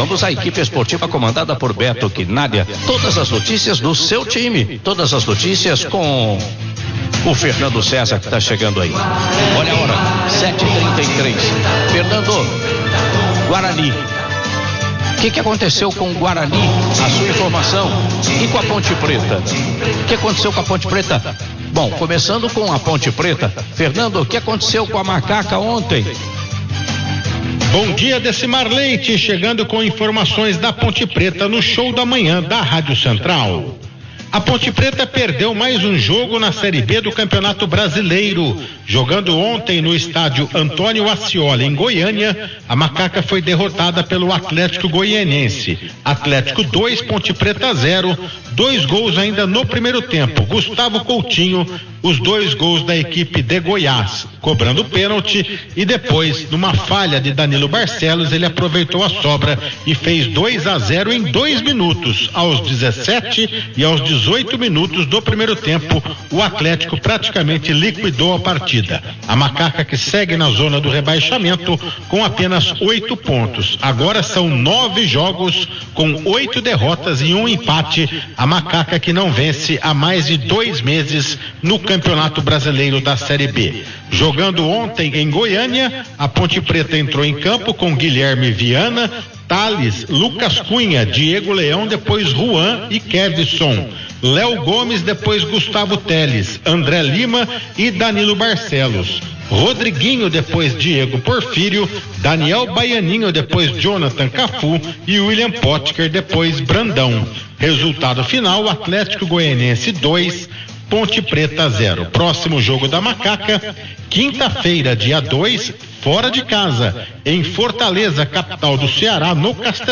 Somos a equipe esportiva comandada por Beto Quinalha. Todas as notícias do seu time, todas as notícias com o Fernando César que está chegando aí. Olha a hora, 7h33. Fernando, Guarani. O que aconteceu com o Guarani? A sua informação. E com a Ponte Preta? O que aconteceu com a Ponte Preta? Bom, começando com a Ponte Preta. Fernando, o que aconteceu com a Macaca ontem? Bom dia, Decimar Leite, chegando com informações da Ponte Preta no show da manhã da Rádio Central. A Ponte Preta perdeu mais um jogo na Série B do Campeonato Brasileiro. Jogando ontem no estádio Antônio Ascioli, em Goiânia, a Macaca foi derrotada pelo Atlético Goianiense. Atlético 2, Ponte Preta 0, 2 gols ainda no primeiro tempo. Gustavo Coutinho, os 2 gols da equipe de Goiás, cobrando pênalti, e depois, numa falha de Danilo Barcelos, ele aproveitou a sobra e fez 2-0 em 2 minutos. Aos 17 e aos 18 minutos do primeiro tempo, o Atlético praticamente liquidou a partida. A Macaca, que segue na zona do rebaixamento com apenas 8 pontos. Agora são 9 jogos com 8 derrotas e 1 empate. A Macaca que não vence há mais de 2 meses no Campeonato Brasileiro da Série B. Jogando ontem em Goiânia, a Ponte Preta entrou em campo com Guilherme Viana, Thales, Lucas Cunha, Diego Leão, depois Juan e Kevson, Léo Gomes, depois Gustavo Teles, André Lima e Danilo Barcelos, Rodriguinho, depois Diego Porfírio, Daniel Baianinho, depois Jonathan Cafu e William Potker, depois Brandão. Resultado final: Atlético Goianiense 2, Ponte Preta 0. Próximo jogo da Macaca, quinta-feira, dia 2, fora de casa, em Fortaleza, capital do Ceará, no Castelão.